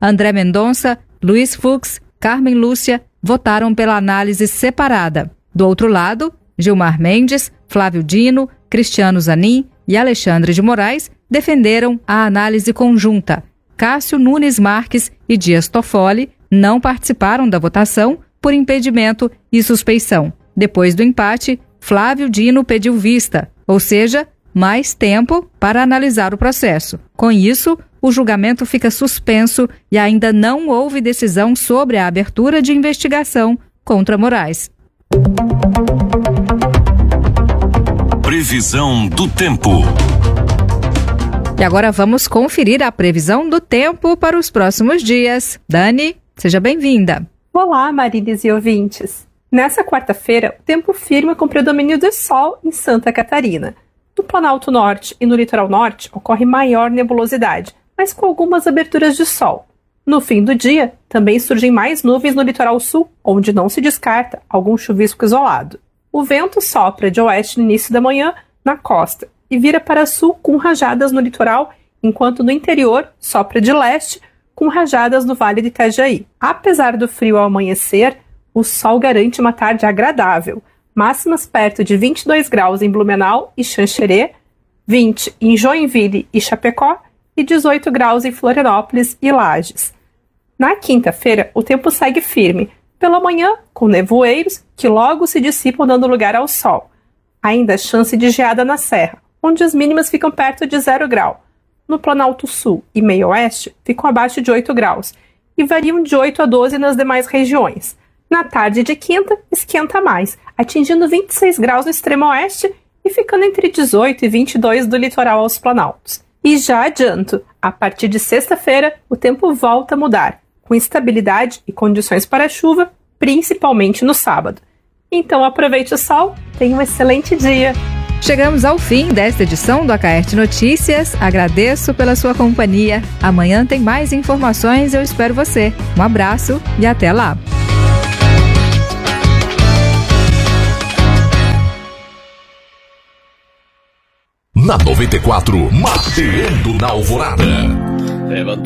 André Mendonça, Luiz Fux, Carmen Lúcia votaram pela análise separada. Do outro lado, Gilmar Mendes, Flávio Dino, Cristiano Zanin e Alexandre de Moraes defenderam a análise conjunta. Cássio Nunes Marques e Dias Toffoli não participaram da votação por impedimento e suspeição. Depois do empate, Flávio Dino pediu vista, ou seja, mais tempo para analisar o processo. Com isso, o julgamento fica suspenso e ainda não houve decisão sobre a abertura de investigação contra Moraes. Previsão do tempo. E agora vamos conferir a previsão do tempo para os próximos dias. Dani, seja bem-vinda. Olá, Marilis e ouvintes. Nessa quarta-feira, o tempo firma com predomínio do sol em Santa Catarina. No Planalto Norte e no Litoral Norte ocorre maior nebulosidade, mas com algumas aberturas de sol. No fim do dia, também surgem mais nuvens no Litoral Sul, onde não se descarta algum chuvisco isolado. O vento sopra de oeste no início da manhã na costa e vira para sul com rajadas no litoral, enquanto no interior sopra de leste com rajadas no Vale do Itajaí. Apesar do frio ao amanhecer, o sol garante uma tarde agradável, máximas perto de 22 graus em Blumenau e Xanxerê, 20 em Joinville e Chapecó e 18 graus em Florianópolis e Lages. Na quinta-feira, o tempo segue firme, pela manhã com nevoeiros que logo se dissipam dando lugar ao sol. Ainda há chance de geada na serra, onde as mínimas ficam perto de 0 grau. No Planalto Sul e Meio Oeste ficam abaixo de 8 graus e variam de 8 a 12 nas demais regiões. Na tarde de quinta, esquenta mais, atingindo 26 graus no extremo oeste e ficando entre 18 e 22 do litoral aos planaltos. E já adianto, a partir de sexta-feira, o tempo volta a mudar, com instabilidade e condições para chuva, principalmente no sábado. Então aproveite o sol, tenha um excelente dia! Chegamos ao fim desta edição do Acaerte Notícias. Agradeço pela sua companhia. Amanhã tem mais informações, eu espero você. Um abraço e até lá! Na 94, Mateando na Alvorada.